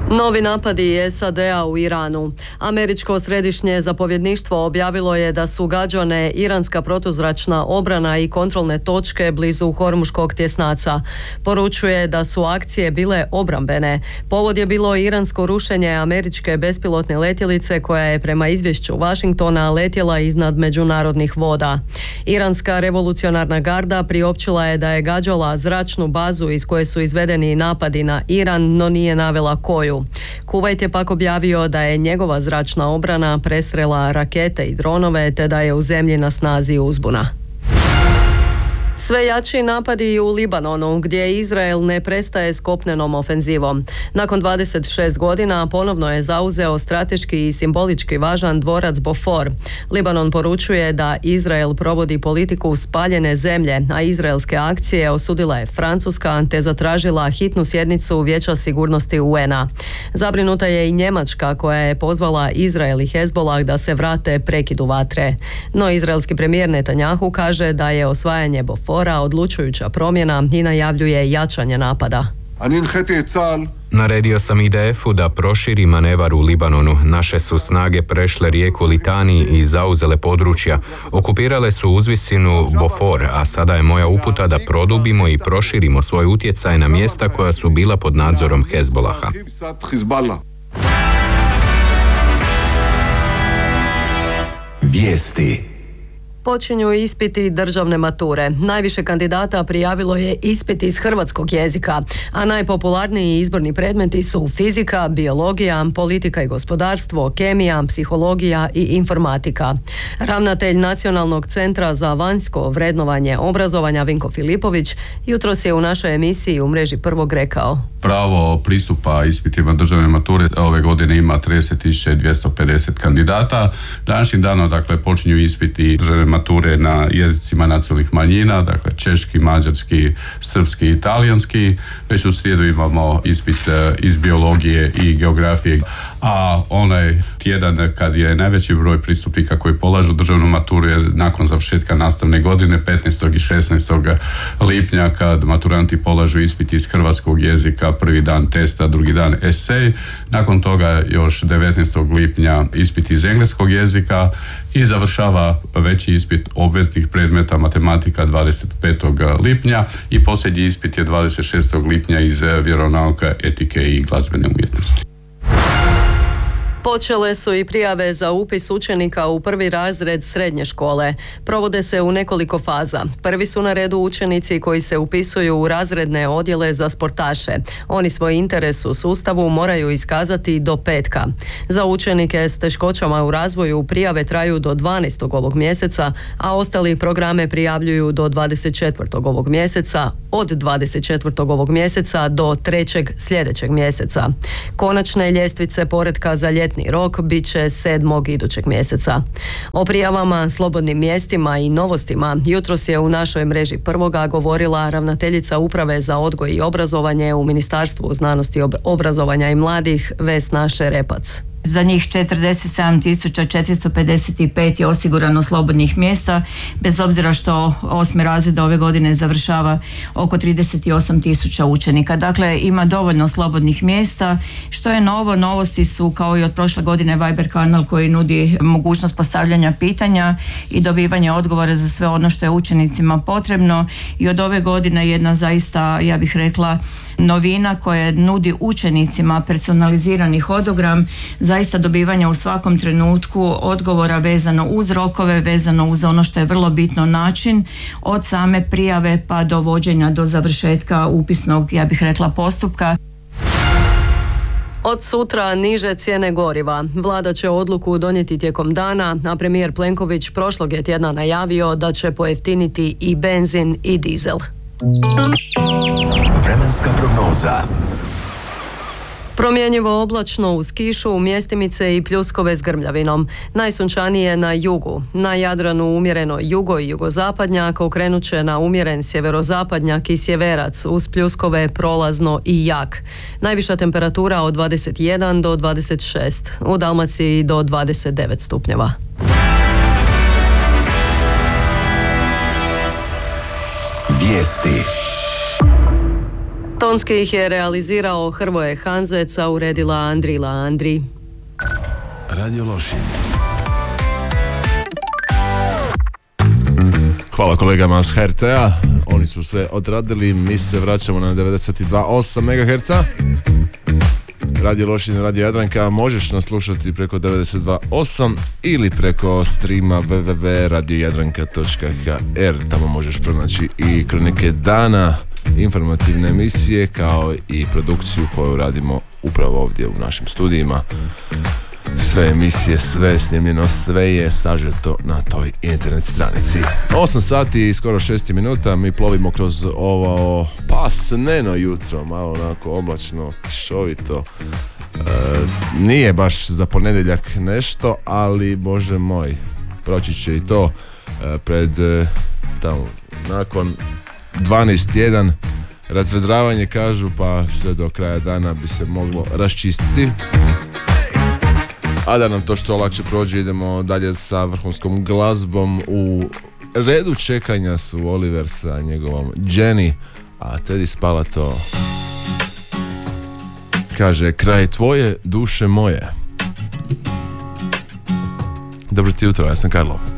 Novi napadi SAD-a u Iranu. Američko središnje zapovjedništvo objavilo je da su gađane iranska protuzračna obrana i kontrolne točke blizu Hormuškog tjesnaca. Poručuje da su akcije bile obrambene. Povod je bilo iransko rušenje američke bespilotne letjelice koja je prema izvješću Washingtona letjela iznad međunarodnih voda. Iranska revolucionarna garda priopćila je da je gađala zračnu bazu iz koje su izvedeni napadi na Iran, no nije navela koju. Kuvajt je pak objavio da je njegova zračna obrana presrela rakete i dronove te da je u zemlji na snazi uzbuna. Sve jači napadi u Libanonu, gdje Izrael ne prestaje s kopnenom ofenzivom. Nakon 26 godina ponovno je zauzeo strateški i simbolički važan dvorac Bofor. Libanon poručuje da Izrael provodi politiku spaljene zemlje, a izraelske akcije osudila je Francuska te zatražila hitnu sjednicu Vijeća sigurnosti UN-a. Zabrinuta je i Njemačka koja je pozvala Izrael i Hezbollah da se vrate prekidu vatre. No izraelski premijer Netanjahu kaže da je osvajanje Bofora odlučujuća promjena i najavljuje jačanje napada. Naredio sam IDF-u da proširi manevar u Libanonu. Naše su snage prešle rijeku Litani i zauzele područja. Okupirale su uzvisinu Bofor, a sada je moja uputa da produbimo i proširimo svoj utjecaj na mjesta koja su bila pod nadzorom Hezbolaha. Vijesti. Počinju ispiti državne mature. Najviše kandidata prijavilo je ispit iz hrvatskog jezika, a najpopularniji izborni predmeti su fizika, biologija, politika i gospodarstvo, kemija, psihologija i informatika. Ravnatelj Nacionalnog centra za vanjsko vrednovanje obrazovanja Vinko Filipović jutros je u našoj emisiji u mreži Prvog rekao: Pravo pristupa ispitima državne mature ove godine ima 30.250 kandidata. Današnjim danom, počinju ispiti državne mature na jezicima nacionalnih manjina, češki, mađarski, srpski i talijanski. Već u srijedu imamo ispit iz biologije i geografije, a onaj tjedan kad je najveći broj pristupnika koji polažu državnu maturu je nakon završetka nastavne godine 15. i 16. lipnja kad maturanti polažu ispit iz hrvatskog jezika, prvi dan testa, drugi dan esej. Nakon toga još 19. lipnja ispit iz engleskog jezika i završava veći ispit obveznih predmeta matematika 25. lipnja i posljednji ispit je 26. lipnja iz vjeronauka, etike i glazbene umjetnosti. Počele su i prijave za upis učenika u prvi razred srednje škole. Provode se u nekoliko faza. Prvi su na redu učenici koji se upisuju u razredne odjele za sportaše. Oni svoj interes u sustavu moraju iskazati do petka. Za učenike s teškoćama u razvoju prijave traju do 12. ovog mjeseca, a ostali programe prijavljuju do 24. ovog mjeseca, od 24. ovog mjeseca do 3. sljedećeg mjeseca. Konačne ljestvice poretka za ljetni rok bit će 7. idućeg mjeseca. O prijavama, slobodnim mjestima i novostima jutros je u našoj mreži Prvoga govorila ravnateljica Uprave za odgoj i obrazovanje u Ministarstvu znanosti, obrazovanja i mladih Vesna Šerepac. Za njih 47.455 je osigurano slobodnih mjesta, bez obzira što 8. razred ove godine završava oko 38.000 učenika. Dakle, ima dovoljno slobodnih mjesta. Što je novo? Novosti su, kao i od prošle godine, Viber kanal koji nudi mogućnost postavljanja pitanja i dobivanja odgovora za sve ono što je učenicima potrebno. I od ove godine jedna zaista, ja bih rekla, novina koja nudi učenicima personalizirani hodogram, zaista dobivanja u svakom trenutku odgovora vezano uz rokove, vezano uz ono što je vrlo bitno, način od same prijave pa do vođenja do završetka upisnog, ja bih rekla, postupka. Od sutra niže cijene goriva. Vlada će odluku donijeti tijekom dana, a premijer Plenković prošlog je tjedna najavio da će pojeftiniti i benzin i dizel. Vremenska prognoza. Promjenjivo oblačno uz kišu, mjestimice i pljuskove s grmljavinom. Najsunčanije na jugu. Na Jadranu umjereno jugo i jugozapadnjak, okrenut će na umjeren sjeverozapadnjak i sjeverac uz pljuskove prolazno i jak. Najviša temperatura od 21 do 26, u Dalmaciji do 29 stupnjeva. Vijesti. Tonski ih je realizirao Hrvoje Hanzec, a uredila Andrila Andri. Radio Lošinj. Hvala kolegama s HRT-a, oni su sve odradili, mi se vraćamo na 92,8 MHz. Radio Lošinj, Radio Jadranka, možeš nas slušati preko 92,8 ili preko streama www.radiojadranka.hr. Tamo možeš pronaći i kronike dana, informativne emisije, kao i produkciju koju radimo upravo ovdje u našim studijima. Sve emisije, sve je snimljeno, sve je sažeto na toj internet stranici. 8 sati i skoro 6 minuta, mi plovimo kroz ovo sneno jutro, malo onako oblačno, kišovito. Nije baš za ponedjeljak nešto, ali bože moj, proći će i to pred tamo, nakon 12:01 razvedravanje kažu, pa sve do kraja dana bi se moglo raščistiti. A da nam to što lakše prođe, idemo dalje sa vrhunskom glazbom. U redu čekanja su Oliver sa njegovom Jenny, a Teddy Spalato kaže kraj tvoje duše moje. Dobro ti jutro, ja sam Karlo.